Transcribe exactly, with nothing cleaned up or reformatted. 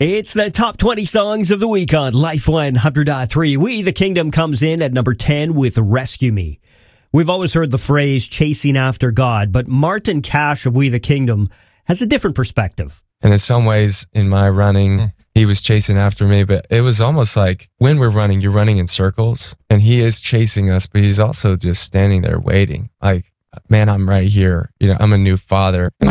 It's the top twenty songs of the week on Life one hundred point three. We, the Kingdom, comes in at number ten with Rescue Me. We've always heard the phrase chasing after God, but Martin Cash of We, the Kingdom has a different perspective. And in some ways, in my running, he was chasing after me, but it was almost like when we're running, you're running in circles, and he is chasing us, but he's also just standing there waiting. Like, man, I'm right here. You know, I'm a new father. And